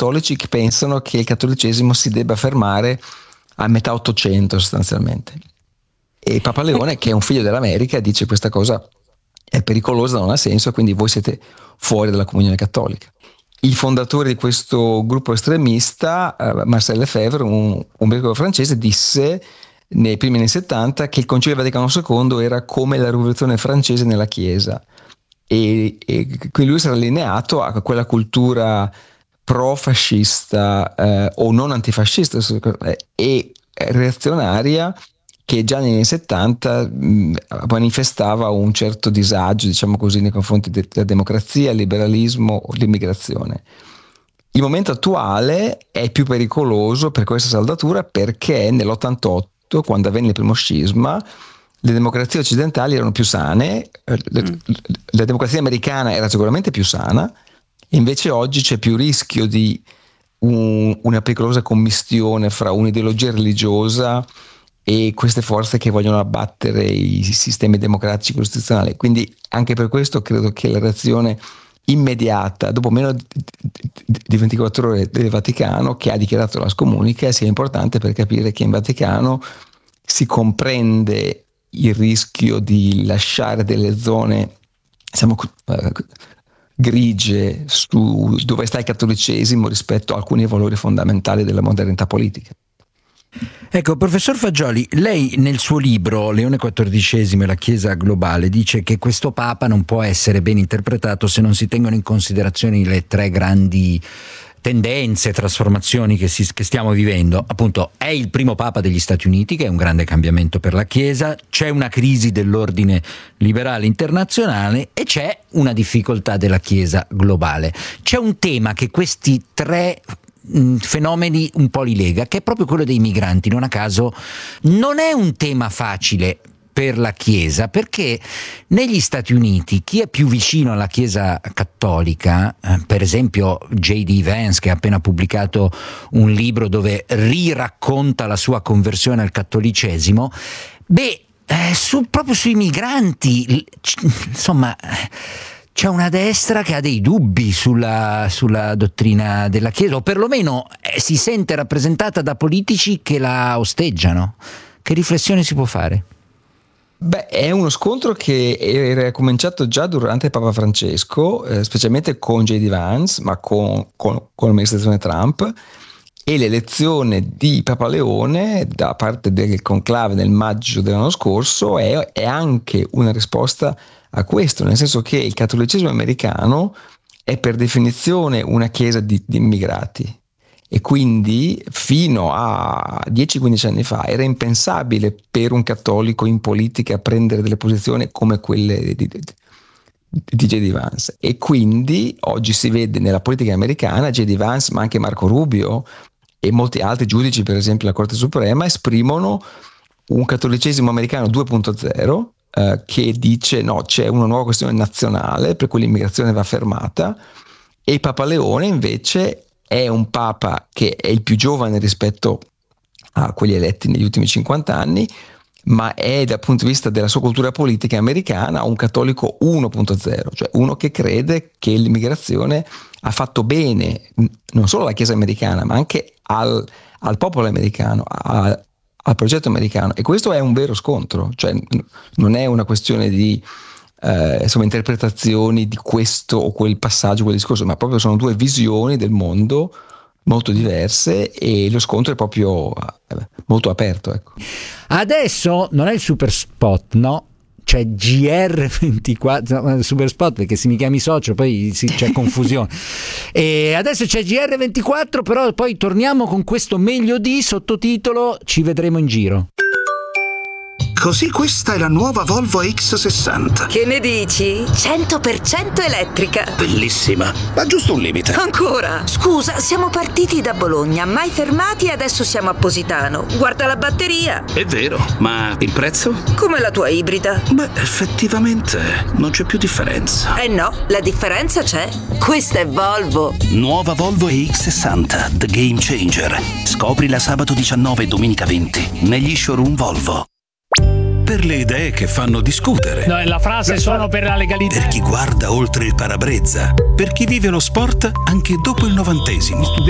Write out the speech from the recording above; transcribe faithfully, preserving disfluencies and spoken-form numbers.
cattolici che pensano che il cattolicesimo si debba fermare a metà Ottocento sostanzialmente. E Papa Leone, che è un figlio dell'America, dice questa cosa è pericolosa, non ha senso, quindi voi siete fuori dalla comunione cattolica. Il fondatore di questo gruppo estremista, uh, Marcel Lefebvre, un, un vescovo francese, disse nei primi anni settanta che il Concilio Vaticano secondo era come la rivoluzione francese nella Chiesa, e, e quindi lui si era allineato a quella cultura pro-fascista eh, o non antifascista eh, e reazionaria che già negli anni settanta mh, manifestava un certo disagio, diciamo così, nei confronti de- della democrazia, il liberalismo o l'immigrazione. Il momento attuale è più pericoloso per questa saldatura perché nell'ottantotto, quando avvenne il primo scisma, le democrazie occidentali erano più sane, la, mm. la democrazia americana era sicuramente più sana, e invece oggi c'è più rischio di un, una pericolosa commistione fra un'ideologia religiosa e queste forze che vogliono abbattere i sistemi democratici costituzionali. Quindi anche per questo credo che la reazione immediata, dopo meno di ventiquattro ore del Vaticano, che ha dichiarato la scomunica, sia importante per capire che in Vaticano si comprende il rischio di lasciare delle zone, diciamo, grigie su dove sta il cattolicesimo rispetto a alcuni valori fondamentali della modernità politica. Ecco, professor Fagioli, lei nel suo libro Leone quattordicesimo e la Chiesa globale dice che questo Papa non può essere ben interpretato se non si tengono in considerazione le tre grandi tendenze, trasformazioni che, si, che stiamo vivendo. Appunto, è il primo Papa degli Stati Uniti, che è un grande cambiamento per la Chiesa, c'è una crisi dell'ordine liberale internazionale e c'è una difficoltà della Chiesa globale. C'è un tema che questi tre fenomeni un po' li lega, che è proprio quello dei migranti. Non a caso non è un tema facile per la Chiesa, perché negli Stati Uniti chi è più vicino alla Chiesa cattolica, eh, per esempio J D Vance, che ha appena pubblicato un libro dove riracconta la sua conversione al cattolicesimo, beh, eh, su, proprio sui migranti, insomma, c'è una destra che ha dei dubbi sulla, sulla dottrina della Chiesa, o perlomeno eh, si sente rappresentata da politici che la osteggiano. Che riflessione si può fare? Beh, è uno scontro che era cominciato già durante Papa Francesco, eh, specialmente con J D Vance, ma con, con, con l'amministrazione Trump, e l'elezione di Papa Leone da parte del conclave nel maggio dell'anno scorso è, è anche una risposta a questo, nel senso che il cattolicesimo americano è per definizione una chiesa di, di immigrati, e quindi fino a dieci quindici anni fa era impensabile per un cattolico in politica prendere delle posizioni come quelle di, di, di J D Vance, e quindi oggi si vede nella politica americana J D Vance, ma anche Marco Rubio e molti altri giudici, per esempio la Corte Suprema, esprimono un cattolicesimo americano due punto zero, eh, che dice no, c'è una nuova questione nazionale per cui l'immigrazione va fermata, e Papa Leone invece è un papa che è il più giovane rispetto a quelli eletti negli ultimi cinquanta anni, ma è dal punto di vista della sua cultura politica americana un cattolico uno punto zero, cioè uno che crede che l'immigrazione ha fatto bene non solo alla Chiesa americana, ma anche al, al popolo americano, a, al progetto americano. E questo è un vero scontro, cioè non è una questione di eh, insomma, interpretazioni di questo o quel passaggio, quel discorso, ma proprio sono due visioni del mondo molto diverse, e lo scontro è proprio eh, molto aperto, ecco. Adesso non è il super spot, no? C'è G R ventiquattro, no, super spot perché se mi chiami socio poi sì, c'è confusione. E adesso c'è G R ventiquattro, però poi torniamo con questo meglio di sottotitolo Ci vedremo in giro. Così questa è la nuova Volvo X sessanta. Che ne dici? cento per cento elettrica. Bellissima, ma giusto un limite. Ancora? Scusa, siamo partiti da Bologna, mai fermati, e adesso siamo a Positano. Guarda la batteria. È vero, ma il prezzo? Come la tua ibrida. Beh, effettivamente non c'è più differenza. Eh no, la differenza c'è. Questa è Volvo. Nuova Volvo E X sessanta, The Game Changer. Scoprila sabato diciannove e domenica venti negli showroom Volvo. Per le idee che fanno discutere. No, la frase sono per la legalità. Per chi guarda oltre il parabrezza. Per chi vive lo sport anche dopo il novantesimo.